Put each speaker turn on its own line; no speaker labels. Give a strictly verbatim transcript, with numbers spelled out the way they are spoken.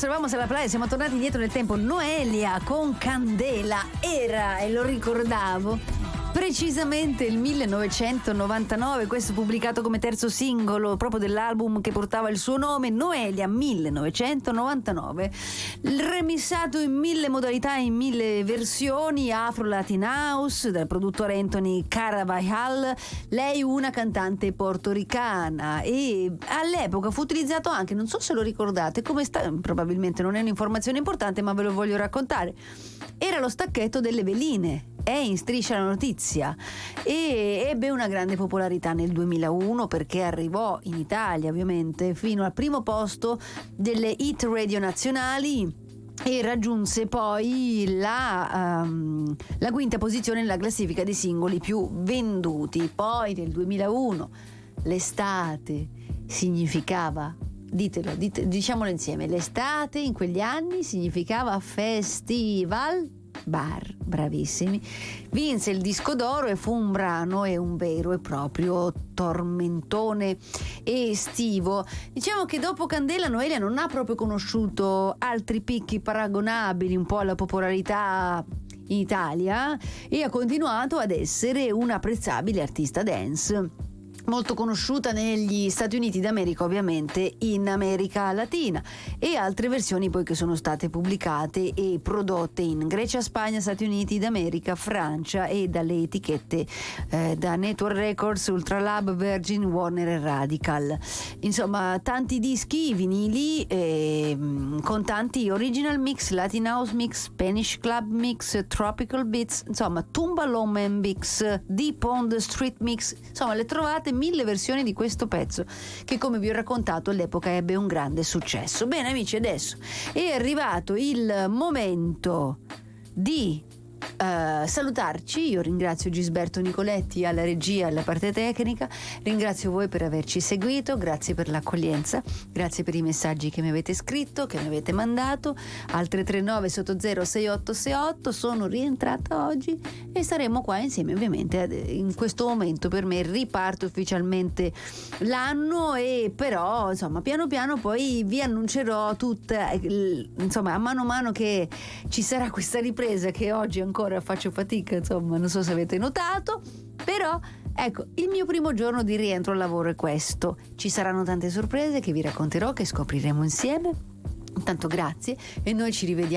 Eravamo alla playa, siamo tornati indietro nel tempo. Noelia con Candela era, e lo ricordavo, precisamente il millenovecentonovantanove, questo pubblicato come terzo singolo proprio dell'album che portava il suo nome, Noelia millenovecentonovantanove, remissato in mille modalità, in mille versioni, Afro Latin House dal produttore Anthony Carvajal, lei una cantante portoricana, e all'epoca fu utilizzato anche, non so se lo ricordate, come sta, probabilmente non è un'informazione importante ma ve lo voglio raccontare, era lo stacchetto delle veline. È in Striscia la notizia e ebbe una grande popolarità nel duemilauno perché arrivò in Italia ovviamente fino al primo posto delle hit radio nazionali e raggiunse poi la, um, la quinta posizione nella classifica dei singoli più venduti. Poi nel duemilauno l'estate significava, ditelo, dite, diciamolo insieme, l'estate in quegli anni significava festival bar, bravissimi, vinse il disco d'oro e fu un brano e un vero e proprio tormentone estivo. Diciamo che dopo Candela Noelia non ha proprio conosciuto altri picchi paragonabili un po' alla popolarità in Italia e ha continuato ad essere un'apprezzabile artista dance, molto conosciuta negli Stati Uniti d'America, ovviamente in America Latina, e altre versioni poi che sono state pubblicate e prodotte in Grecia, Spagna, Stati Uniti d'America, Francia e dalle etichette eh, da Network Records, Ultralab, Virgin, Warner e Radical. Insomma, tanti dischi vinili eh, con tanti original mix, Latin House mix, Spanish Club mix, Tropical Beats, insomma Tumbalome mix, Deep on the Street mix, insomma le trovate mille versioni di questo pezzo che, come vi ho raccontato, all'epoca ebbe un grande successo. Bene amici, adesso è arrivato il momento di Uh, salutarci. Io ringrazio Gisberto Nicoletti alla regia, alla parte tecnica, ringrazio voi per averci seguito, grazie per l'accoglienza, grazie per i messaggi che mi avete scritto, che mi avete mandato al tre tre nove sotto zero sei otto sei otto. Sono rientrata oggi e saremo qua insieme ovviamente. In questo momento per me riparte ufficialmente l'anno, e però insomma piano piano poi vi annuncerò tutta, insomma a mano a mano che ci sarà questa ripresa, che oggi ancora faccio fatica, insomma non so se avete notato, però ecco, il mio primo giorno di rientro al lavoro è questo. Ci saranno tante sorprese che vi racconterò, che scopriremo insieme. Intanto grazie e noi ci rivediamo